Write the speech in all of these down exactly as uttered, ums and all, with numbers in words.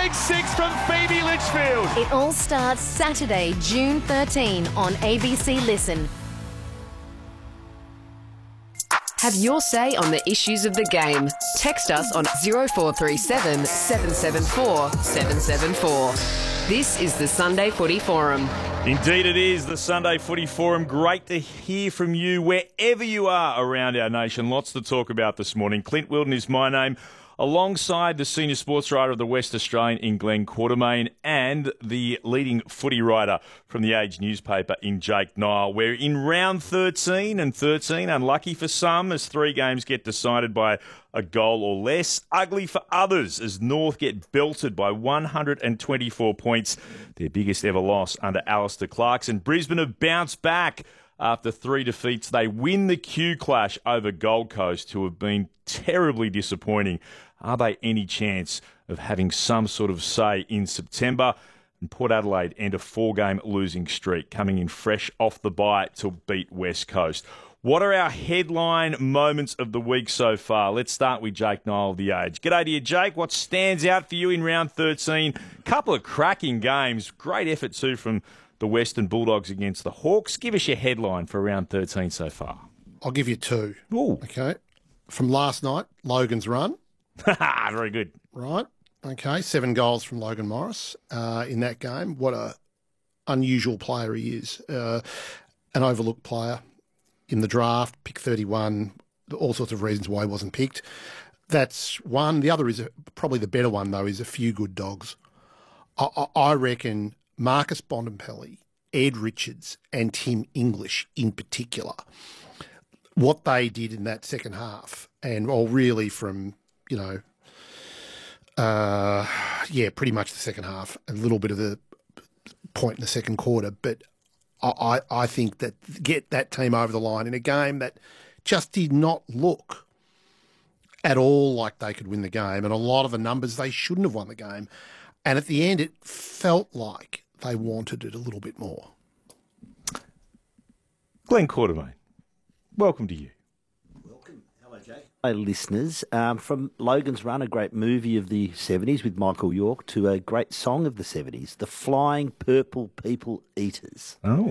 Leg six from Phoebe Litchfield. It all starts Saturday, June thirteenth on A B C Listen. Have your say on the issues of the game. Text us on oh four three seven, seven seven four, seven seven four. This is the Sunday Footy Forum. Indeed it is, the Sunday Footy Forum. Great to hear from you wherever you are around our nation. Lots to talk about this morning. Clint Wilton is my name, alongside the senior sports writer of the West Australian in Glenn Quartermain and the leading footy writer from the Age newspaper in Jake Niall. We're in round thirteen, and thirteen, unlucky for some as three games get decided by a goal or less. Ugly for others as North get belted by one hundred twenty-four points, their biggest ever loss under Alistair Clarkson. Brisbane have bounced back. After three defeats, they win the Q Clash over Gold Coast, who have been terribly disappointing. Are they any chance of having some sort of say in September? And Port Adelaide end a four-game losing streak, coming in fresh off the bye to beat West Coast. What are our headline moments of the week so far? Let's start with Jake Niall of The Age. G'day to you, Jake. What stands out for you in round thirteen? Couple of cracking games. Great effort, too, from the Western Bulldogs against the Hawks. Give us your headline for round thirteen so far. I'll give you two. Ooh. Okay. From last night, Logan's run. Very good. Right. Okay. Seven goals from Logan Morris uh, in that game. What a unusual player he is. Uh, an overlooked player in the draft, pick thirty-one, all sorts of reasons why he wasn't picked. That's one. The other is a, probably the better one, though, is a few good dogs. I, I, I reckon Marcus Bontempelli, Ed Richards and Tim English in particular, what they did in that second half, and well, really from, you know, uh, yeah, pretty much the second half, a little bit of the point in the second quarter, but I, I think that get that team over the line in a game that just did not look at all like they could win the game, and a lot of the numbers they shouldn't have won the game, and at the end it felt like they wanted it a little bit more. Glenn Quartermain, welcome to you. Welcome. Hello, Jake. Hi, listeners. Um, from Logan's Run, a great movie of the seventies with Michael York, to a great song of the seventies, The Flying Purple People Eaters. Oh.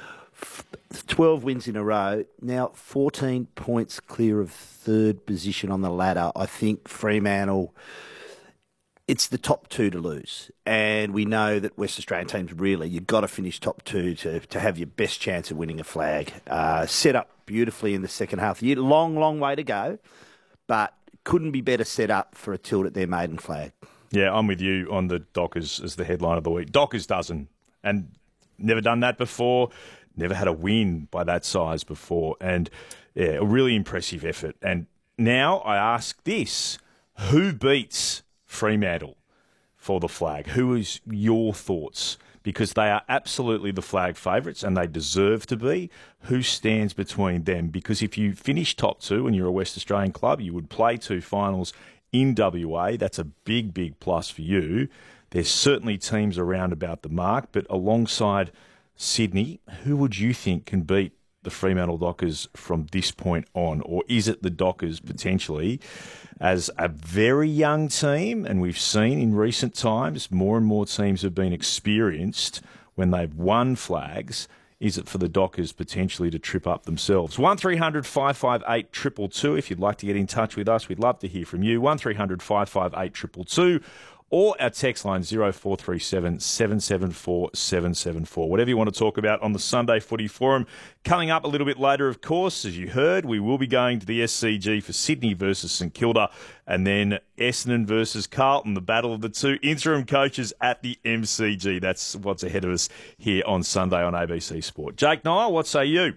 twelve wins in a row. Now fourteen points clear of third position on the ladder. I think Fremantle, it's the top two to lose. And we know that West Australian teams, really, you've got to finish top two to, to have your best chance of winning a flag. Uh, set up beautifully in the second half of the year. Long, long way to go, but couldn't be better set up for a tilt at their maiden flag. Yeah, I'm with you on the Dockers as the headline of the week. Dockers doesn't, and never done that before. Never had a win by that size before. And, yeah, a really impressive effort. And now I ask this, who beats Fremantle for the flag? Who is your thoughts? Because they are absolutely the flag favourites and they deserve to be. Who stands between them? Because if you finish top two and you're a West Australian club, you would play two finals in W A. That's a big, big plus for you. There's certainly teams around about the mark, but alongside Sydney, who would you think can beat the Fremantle Dockers from this point on? Or is it the Dockers potentially as a very young team? And we've seen in recent times more and more teams have been experienced when they've won flags. Is it for the Dockers potentially to trip up themselves? one three hundred, five five eight, two two two if you'd like to get in touch with us. We'd love to hear from you. one three hundred, five five eight, two two two. Or our text line oh four three seven, seven seven four, seven seven four. Whatever you want to talk about on the Sunday Footy Forum. Coming up a little bit later, of course, as you heard, we will be going to the S C G for Sydney versus St Kilda, and then Essendon versus Carlton, the battle of the two interim coaches at the M C G. That's what's ahead of us here on Sunday on A B C Sport. Jake Niall, what say you?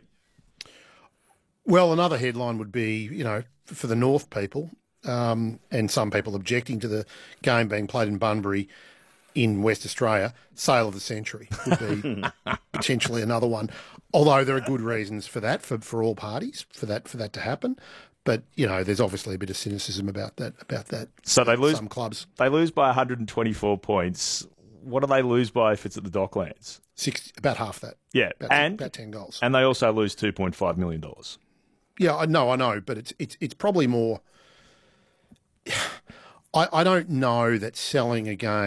Well, another headline would be, you know, for the North people, Um, and some people objecting to the game being played in Bunbury in West Australia, sale of the century would be potentially another one. Although there are good reasons for that, for, for all parties, for that for that to happen. But, you know, there's obviously a bit of cynicism about that. About that. So they lose. Some clubs. They lose by one hundred twenty-four points. What do they lose by if it's at the Docklands? Six, about half that. Yeah, about, and about ten goals. And they also lose two point five million dollars. Yeah, I know, I know, but it's it's it's probably more. I, I don't know that selling a game